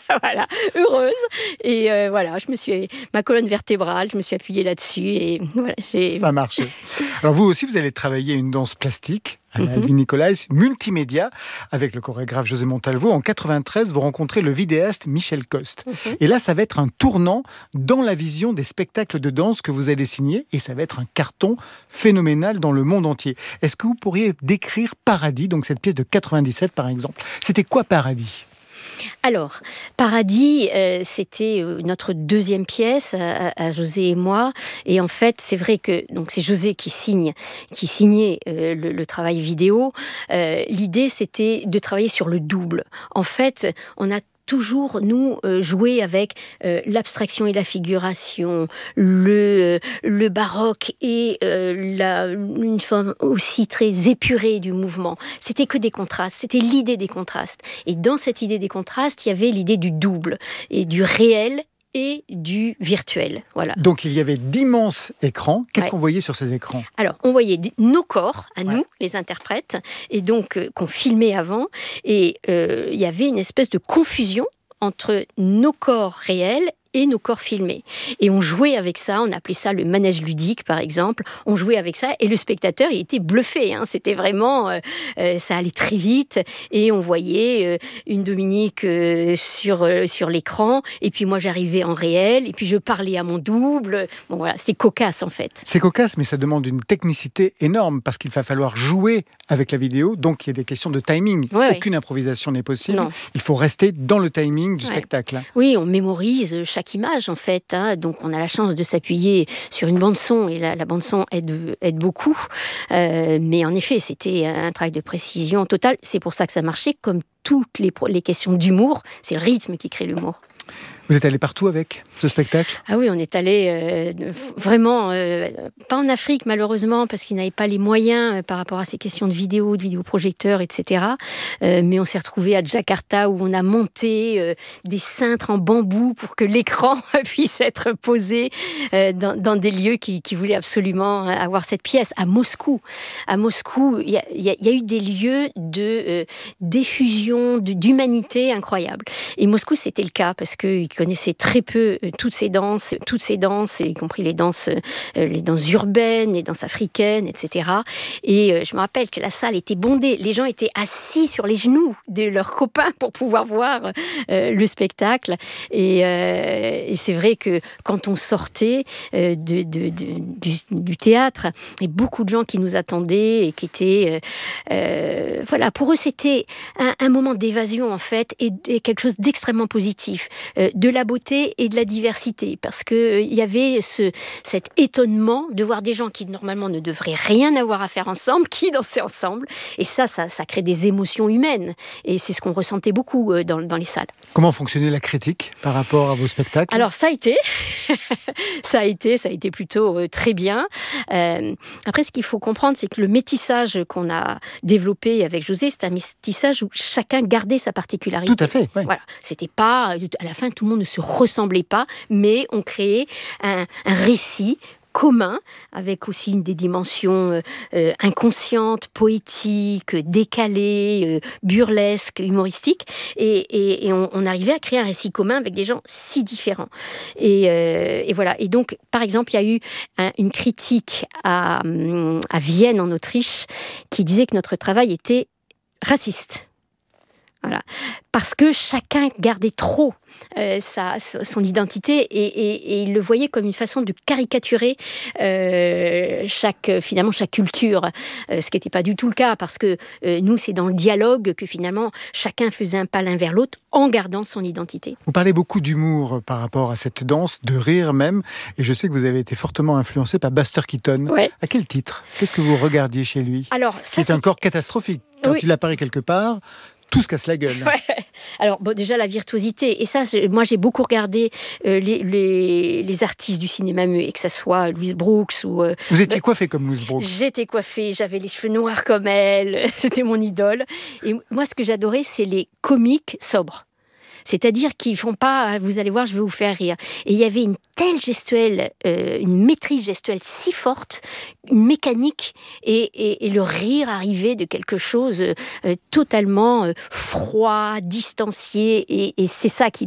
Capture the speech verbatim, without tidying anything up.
voilà, heureuse. Et euh, voilà, je me suis, ma colonne vertébrale, je me suis appuyée là-dessus et voilà, j'ai... Ça a marché. Alors vous aussi, vous allez travailler une danse plastique, Anna Mhm. Elvin Nicolais, multimédia, avec le chorégraphe José Montalvo. En quatre-vingt-treize, vous rencontrez le vidéaste Michel Coste. Mhm. Et là, ça va être un tournant dans la vision des spectacles de danse que vous allez signer, et ça va être un carton phénoménal dans le monde entier. Est-ce que vous pourriez décrire Paradis, donc cette pièce de quatre-vingt-dix-sept par exemple? C'était quoi Paradis? Alors, Paradis, euh, c'était euh, notre deuxième pièce à, à José et moi. Et en fait, c'est vrai que donc c'est José qui signe, qui signait euh, le, le travail vidéo. Euh, l'idée, c'était de travailler sur le double. En fait, on a toujours, nous, euh, jouer avec euh, l'abstraction et la figuration, le, euh, le baroque et euh, la, une forme aussi très épurée du mouvement. C'était que des contrastes, c'était l'idée des contrastes. Et dans cette idée des contrastes, il y avait l'idée du double et du réel et du virtuel. Voilà. Donc il y avait d'immenses écrans. Qu'est-ce Ouais. qu'on voyait sur ces écrans? Alors, on voyait d- nos corps, à nous, Ouais. les interprètes, et donc euh, qu'on filmait avant, et euh, il y avait une espèce de confusion entre nos corps réels et nos corps filmés. Et on jouait avec ça, on appelait ça le manège ludique, par exemple. On jouait avec ça, et le spectateur, il était bluffé. Hein. C'était vraiment... Euh, euh, ça allait très vite, et on voyait euh, une Dominique euh, sur, euh, sur l'écran, et puis moi, j'arrivais en réel, et puis je parlais à mon double. Bon, voilà, c'est cocasse, en fait. C'est cocasse, mais ça demande une technicité énorme parce qu'il va falloir jouer avec la vidéo. Donc, il y a des questions de timing. Ouais, Aucune improvisation n'est possible. Non. Il faut rester dans le timing du Ouais. spectacle. Oui, on mémorise chaque image en fait. Hein. Donc on a la chance de s'appuyer sur une bande son et la, la bande son aide, aide beaucoup. Euh, mais en effet, c'était un travail de précision totale. C'est pour ça que ça marchait. Comme toutes les, les questions d'humour, c'est le rythme qui crée l'humour. Vous êtes allé partout avec ce spectacle? Ah oui, on est allé euh, vraiment, euh, pas en Afrique malheureusement, parce qu'ils n'avaient pas les moyens euh, par rapport à ces questions de vidéo, de vidéoprojecteurs, et cetera. Euh, mais on s'est retrouvés à Jakarta où on a monté euh, des cintres en bambou pour que l'écran puisse être posé euh, dans, dans des lieux qui, qui voulaient absolument avoir cette pièce. À Moscou, à Moscou, il y a, y a, y a eu des lieux de euh, diffusion, de, d'humanité incroyables. Et Moscou, c'était le cas parce qu'ils connaissaient très peu euh, toutes ces danses, toutes ces danses, y compris les danses, euh, les danses urbaines, les danses africaines, et cetera. Et euh, je me rappelle que la salle était bondée. Les gens étaient assis sur les genoux de leurs copains pour pouvoir voir euh, le spectacle. Et, euh, et c'est vrai que quand on sortait euh, de, de, de, du, du théâtre, il y a beaucoup de gens qui nous attendaient et qui étaient... Euh, euh, voilà, pour eux, c'était un, un moment d'évasion, en fait, et, et quelque chose d'extrêmement positif. Euh, de la beauté et de la diversité, parce qu'il euh, y avait ce, cet étonnement de voir des gens qui normalement ne devraient rien avoir à faire ensemble, qui dansaient ensemble, et ça, ça, ça crée des émotions humaines, et c'est ce qu'on ressentait beaucoup euh, dans, dans les salles. Comment fonctionnait la critique par rapport à vos spectacles? Alors ça a été, ça a été, ça a été plutôt euh, très bien. Euh, après, ce qu'il faut comprendre, c'est que le métissage qu'on a développé avec José, c'est un métissage où chacun gardait sa particularité. Tout à fait, oui. Voilà, c'était pas, à la fin, tout le monde ne se ressemblait pas, mais on créait un, un récit commun, avec aussi des dimensions euh, euh, inconscientes, poétiques, décalées, euh, burlesques, humoristiques, et, et, et on, on arrivait à créer un récit commun avec des gens si différents. Et, euh, et voilà. Et donc, par exemple, il y a eu un, une critique à, à Vienne, en Autriche, qui disait que notre travail était raciste. Voilà. Parce que chacun gardait trop euh, sa, son identité et, et, et il le voyait comme une façon de caricaturer euh, chaque, finalement, chaque culture, euh, ce qui n'était pas du tout le cas, parce que euh, nous, c'est dans le dialogue que finalement chacun faisait un pas l'un vers l'autre en gardant son identité. Vous parlez beaucoup d'humour par rapport à cette danse, de rire même, et je sais que vous avez été fortement influencé par Buster Keaton. Ouais. À quel titre? Qu'est-ce que vous regardiez chez lui? Alors, ça, c'est, c'est encore catastrophique. Quand oui. il apparaît quelque part, tout se casse la gueule. Ouais. Alors, bon, déjà, la virtuosité. Et ça, moi, j'ai beaucoup regardé euh, les, les, les artistes du cinéma muet, que ce soit Louise Brooks ou... Euh, Vous étiez coiffée comme Louise Brooks? J'étais coiffée, j'avais les cheveux noirs comme elle. C'était mon idole. Et moi, ce que j'adorais, c'est les comiques sobres. C'est-à-dire qu'ils font pas, vous allez voir, je vais vous faire rire. Et il y avait une telle gestuelle, euh, une maîtrise gestuelle si forte, une mécanique, et, et, et le rire arrivait de quelque chose euh, totalement euh, froid, distancié, et, et c'est ça qui